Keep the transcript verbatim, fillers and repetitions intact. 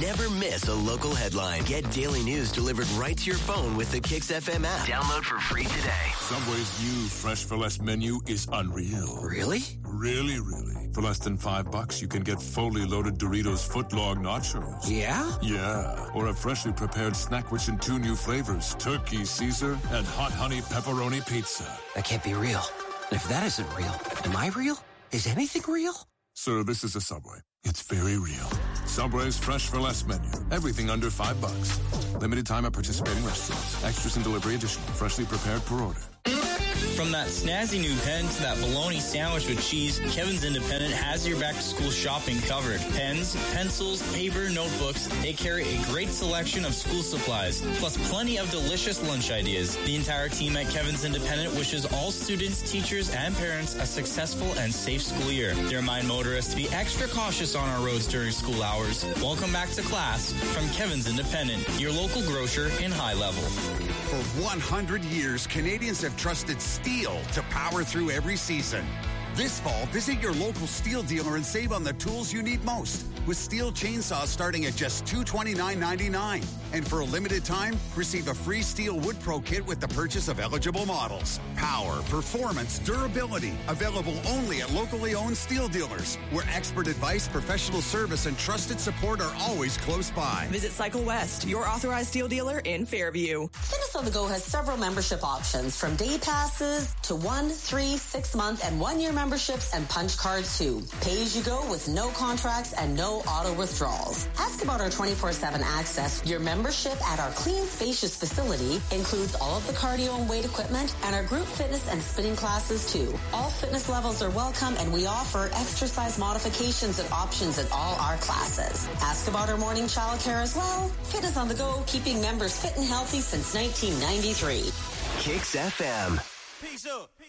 never miss a local headline. Get daily news delivered right to your phone with the Kix F M app. Download for free today. Subway's new Fresh for Less menu is unreal. Really? Really, really. For less than five bucks, you can get fully loaded Doritos footlong nachos. Yeah? Yeah. Or a freshly prepared snack rich in two new flavors, turkey Caesar and hot honey pepperoni pizza. That can't be real. If that isn't real, am I real? Is anything real? Sir, this is a Subway. It's very real. Subway's Fresh for Less menu. Everything under five bucks. Limited time at participating restaurants. Extras and delivery additional. Freshly prepared per order. From that snazzy new pen to that bologna sandwich with cheese, Kevin's Independent has your back-to-school shopping covered. Pens, pencils, paper, notebooks, they carry a great selection of school supplies, plus plenty of delicious lunch ideas. The entire team at Kevin's Independent wishes all students, teachers, and parents a successful and safe school year. They remind motorists to be extra cautious on our roads during school hours. Welcome back to class from Kevin's Independent, your local grocer in High Level. For one hundred years, Canadians have trusted steel to power through every season. This fall, visit your local steel dealer and save on the tools you need most, with steel chainsaws starting at just two hundred twenty-nine dollars and ninety-nine cents. And for a limited time, receive a free Steel Wood Pro kit with the purchase of eligible models. Power, performance, durability, available only at locally owned steel dealers, where expert advice, professional service, and trusted support are always close by. Visit Cycle West, your authorized steel dealer in Fairview. Fitness on the Go has several membership options, from day passes to one, three, six month, and one year memberships and punch cards too. Pay as you go with no contracts and no auto withdrawals. Ask about our twenty-four seven access. Your membership at our clean, spacious facility includes all of the cardio and weight equipment and our group fitness and spinning classes too. All fitness levels are welcome, and we offer exercise modifications and options in all our classes. Ask about our morning childcare as well. Fitness on the Go, keeping members fit and healthy since nineteen ninety-three. Kix F M. Peace up.